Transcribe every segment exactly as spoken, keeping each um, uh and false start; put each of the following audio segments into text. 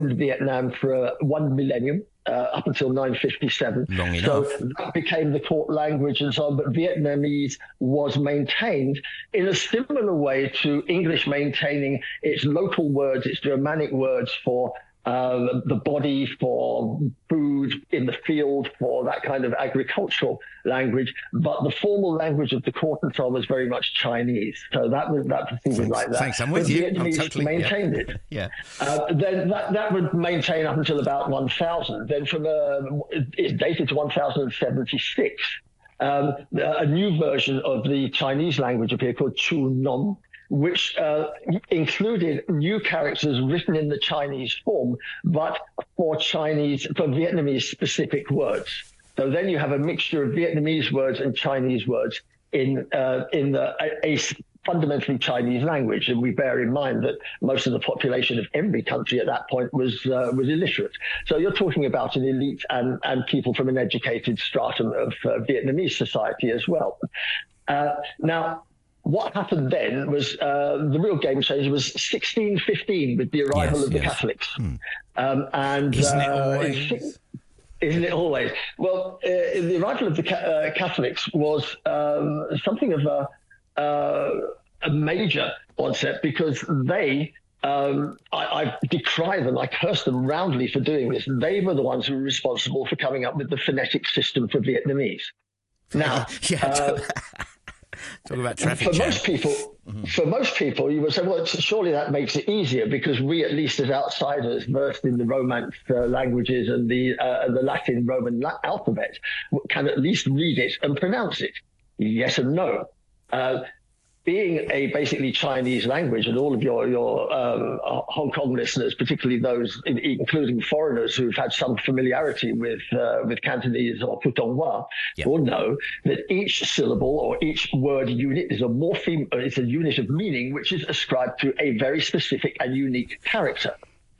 Vietnam for uh, one millennium. Uh, up until nine fifty-seven. Long enough. So that became the court language and so on, but Vietnamese was maintained in a similar way to English maintaining its local words, its Germanic words for uh, the body, for food in the field, for that kind of agricultural language. But the formal language of the court and so on was very much Chinese. So that was that thing was like that. Thanks, I'm with but you. Vietnamese I'm totally, maintained yeah. it. Yeah. Uh, then that, that would maintain up until about one thousand. Then from uh, it's dated to one thousand seventy-six. Um, a new version of the Chinese language appeared called Chu Nom, which uh, included new characters written in the Chinese form, but for Chinese, for Vietnamese specific words. So then you have a mixture of Vietnamese words and Chinese words in uh, in the, a, a fundamentally Chinese language, and we bear in mind that most of the population of every country at that point was uh, was illiterate. So you're talking about an elite and, and people from an educated stratum of uh, Vietnamese society as well. Uh, now, what happened then was uh, the real game changer was sixteen fifteen with the arrival yes, of the yes. Catholics. Hmm. Um, and Isn't it uh, always? in, Isn't it always? Well, uh, the arrival of the ca- uh, Catholics was um, something of a, uh, a major onset because they, um, I, I decry them, I curse them roundly for doing this. They were the ones who were responsible for coming up with the phonetic system for Vietnamese. Now, yeah, uh, talk about traffic for jam. most people, mm-hmm. for most people, you would say, well, surely that makes it easier because we, at least as outsiders versed in the Romance uh, languages and the uh, the Latin Roman la- alphabet, can at least read it and pronounce it. Yes and no. Uh, being a basically Chinese language, and all of your your um, Hong Kong listeners, particularly those, in, including foreigners who've had some familiarity with uh, with Cantonese or Putonghua, yep. will know that each syllable or each word unit is a morpheme, it's a unit of meaning which is ascribed to a very specific and unique character.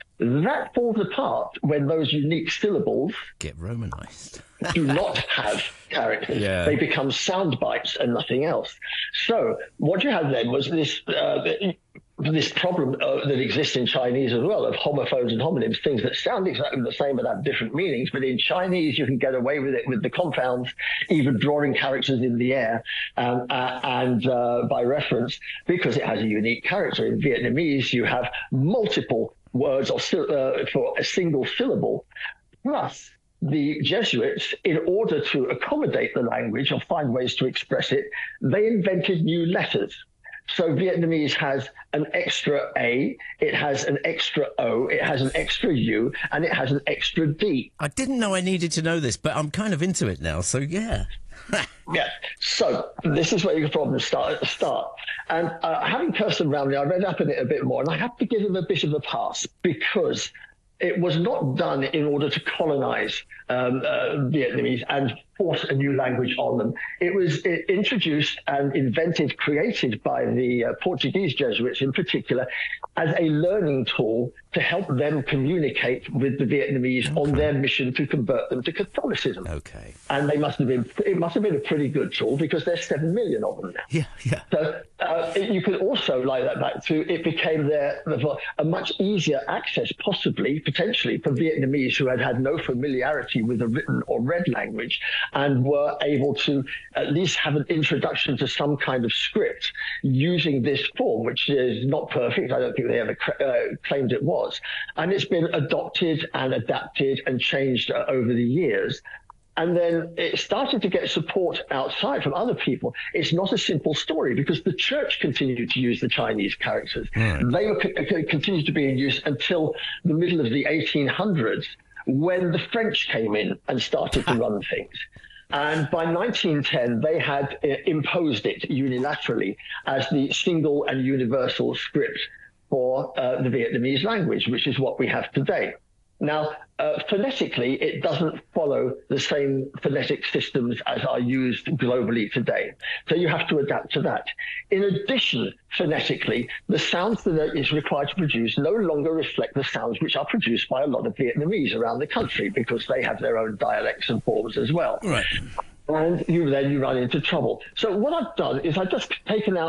That falls apart when those unique syllables get Romanized. do not have characters. Yeah. They become sound bites and nothing else. So what you had then was this uh, this problem uh, that exists in Chinese as well of homophones and homonyms, things that sound exactly the same but have different meanings. But in Chinese, you can get away with it with the compounds, even drawing characters in the air um, uh, and uh, by reference, because it has a unique character. In Vietnamese, you have multiple words or uh, for a single syllable, plus the Jesuits, in order to accommodate the language or find ways to express it, they invented new letters. So Vietnamese has an extra A, it has an extra O, it has an extra U, and it has an extra D. I didn't know I needed to know this, but I'm kind of into it now, so yeah. Yeah, so this is where your problems start. start. And uh, having cursed them roundly, I read up in it a bit more, and I have to give them a bit of a pass because it was not done in order to colonize um, uh, Vietnamese and force a new language on them. It was it introduced and invented, created by the uh, Portuguese Jesuits in particular, as a learning tool to help them communicate with the Vietnamese okay. on their mission to convert them to Catholicism. Okay. And they must have been, it must have been a pretty good tool because there's seven million of them now. Yeah, yeah. So uh, you could also lie that back to it became their, a much easier access, possibly, potentially, for Vietnamese who had had no familiarity with the written or read language and were able to at least have an introduction to some kind of script using this form, which is not perfect. I don't think they ever uh, claimed it was. And it's been adopted and adapted and changed uh, over the years. And then it started to get support outside from other people. It's not a simple story because the church continued to use the Chinese characters. Right. They were c- continued to be in use until the middle of the eighteen hundreds when the French came in and started to run things. And by nineteen ten, they had uh, imposed it unilaterally as the single and universal script for uh, the Vietnamese language, which is what we have today. Now, uh, phonetically, it doesn't follow the same phonetic systems as are used globally today. So you have to adapt to that. In addition, phonetically, the sounds that it is required to produce no longer reflect the sounds which are produced by a lot of Vietnamese around the country because they have their own dialects and forms as well. Right. And you then you run into trouble. So what I've done is I've just taken out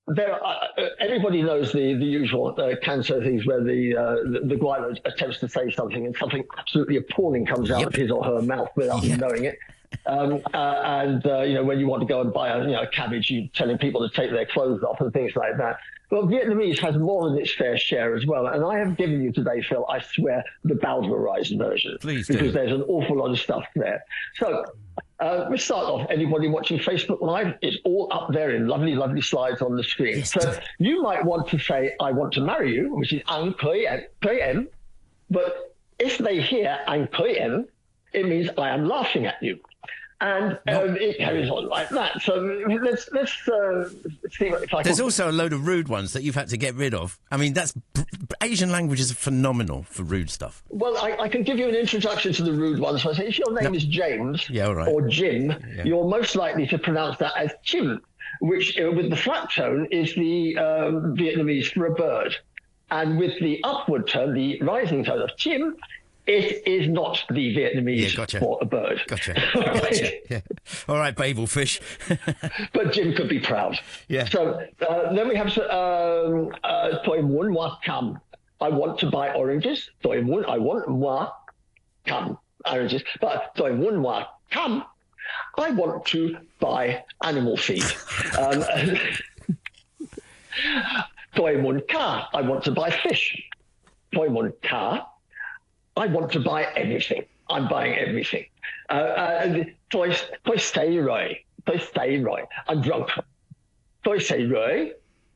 there, are, uh, everybody knows the the usual uh, cancer things where the, uh, the the guano attempts to say something and something absolutely appalling comes out Yep. of his or her mouth without Yeah. them knowing it. Um, uh, and uh, you know, when you want to go and buy a you know a cabbage, you're telling people to take their clothes off and things like that. Well, Vietnamese has more than its fair share as well. And I have given you today, Phil, I swear, the Bowdlerized version. Please do. Because there's an awful lot of stuff there. So uh, we start off. Anybody watching Facebook Live, it's all up there in lovely, lovely slides on the screen. Yes, so do. you might want to say, I want to marry you, which is An Kui En. But if they hear An Kui En, it means I am laughing at you. And um, it carries on like that. So let's let's uh, see what if I There's can. also a load of rude ones that you've had to get rid of. I mean, that's Asian languages are phenomenal for rude stuff. Well, I, I can give you an introduction to the rude ones. So I say, if your name No. is James Yeah, all right. or Jim, Yeah. you're most likely to pronounce that as Chim, which uh, with the flat tone is the um, Vietnamese for a bird. And with the upward tone, the rising tone of Chim, it is not the Vietnamese Yeah, gotcha. for a bird. Gotcha. gotcha. Yeah. All right, Babelfish. But Jim could be proud. Yeah. So uh, then we have um, uh, Toi Mun Wa Kam. I want to buy oranges. Toi Mun, I want Wa Kam, oranges. But Toi Mun Wa Kam, I want to buy animal feed. um, Toi Mun Ka, I want to buy fish. Toi Mun Ka, I want to buy everything. I'm buying everything. Uh, uh, Toi Toi Stay Roy. Toi Stay Roy. I'm drunk. Toi Say Roy.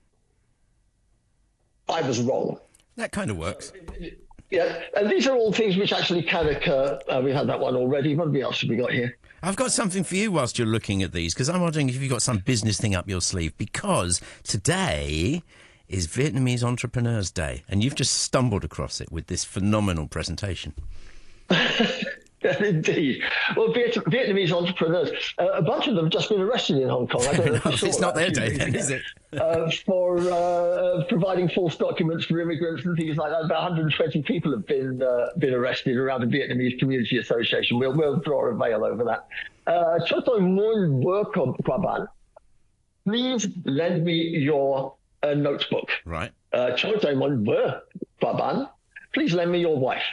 I was wrong. That kind of works. Yeah, and these are all things which actually can occur. Uh, we had that one already. What else have we got here? I've got something for you whilst you're looking at these, because I'm wondering if you've got some business thing up your sleeve, because today is Vietnamese Entrepreneurs Day, and you've just stumbled across it with this phenomenal presentation. Indeed. Well, Viet- Vietnamese entrepreneurs, uh, a bunch of them have just been arrested in Hong Kong. I don't know if No, you saw it's that not their a few day weeks then, ago. is it? uh, for uh, providing false documents for immigrants and things like that. About one hundred twenty people have been uh, been arrested around the Vietnamese Community Association. We'll, we'll draw a veil over that. Uh, Cho tôi muốn work on qua bạn. Please lend me your uh, notebook. Right. Uh, Cho tôi muốn work qua bạn. Please lend me your wife.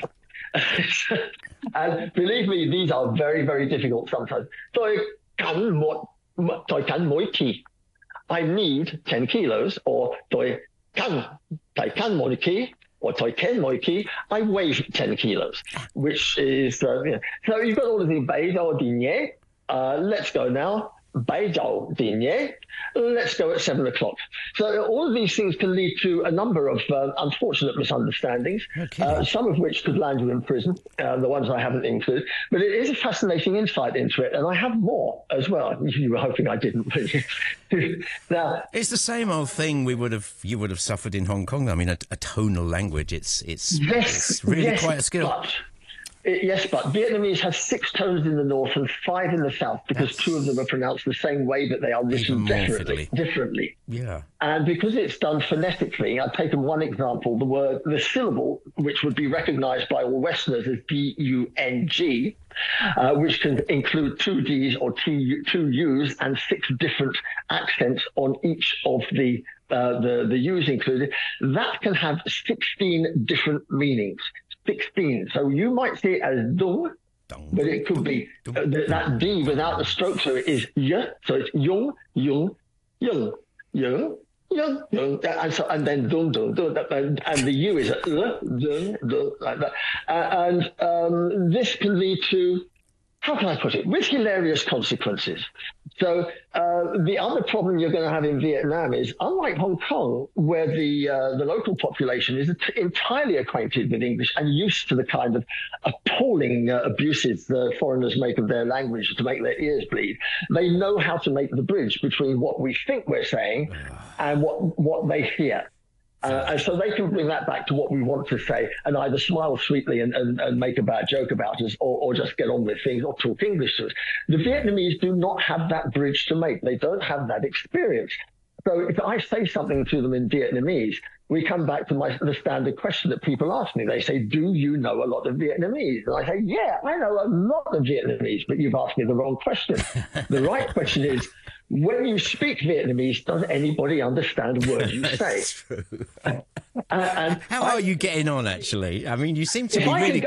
And believe me, these are very, very difficult sometimes. Tôi cần một, tôi cần mỗi kỳ. I need ten kilos, or tôi cần, tôi cần mỗi kỳ, or tôi cần mỗi kỳ. I weigh ten kilos, which is, uh, you know. So you've got all of the beige or dîner. Uh, let's go now. Beige or dîner. Let's go at seven o'clock. So all of these things can lead to a number of uh, unfortunate misunderstandings, Okay. uh, some of which could land you in prison, uh, the ones I haven't included. But it is a fascinating insight into it, and I have more as well. You were hoping I didn't. Now, It's the same old thing we would have you would have suffered in Hong Kong. I mean, a, a tonal language. It's it's yes, it's really yes, quite a skill. But, it- yes, but Vietnamese has six tones in the north and five in the south, because That's two of them are pronounced the same way, but they are written more differently. fiddly. differently. Yeah. And because it's done phonetically, I've taken one example, the word, the syllable, which would be recognized by all Westerners as D U N G, uh, which can include two Ds or two, two U's and six different accents on each of the, uh, the, the U's included. That can have sixteen different meanings. sixteen. So you might see it as dung, Dong. but it could be uh, th- that D without the stroke to it is y, so it's yung, yung, yung, yung, yung, yung, and so and then dung, dung, dung, and, and the U is a l, dung, dung, like that. Uh, and um, this can lead to, how can I put it, with hilarious consequences. So uh, the other problem you're going to have in Vietnam is, unlike Hong Kong, where the uh, the local population is t- entirely acquainted with English and used to the kind of appalling uh, abuses the foreigners make of their language to make their ears bleed, they know how to make the bridge between what we think we're saying and what what they hear. Uh, and so they can bring that back to what we want to say and either smile sweetly and, and, and make a bad joke about us, or, or just get on with things or talk English to us. The Vietnamese do not have that bridge to make. They don't have that experience. So if I say something to them in Vietnamese, we come back to my, the standard question that people ask me. They say, do you know a lot of Vietnamese? And I say, yeah, I know a lot of Vietnamese, but you've asked me the wrong question. The right question is, when you speak Vietnamese, does anybody understand a word you say? That's true. And, and How I, are you getting on, actually? I mean, you seem to if be I really can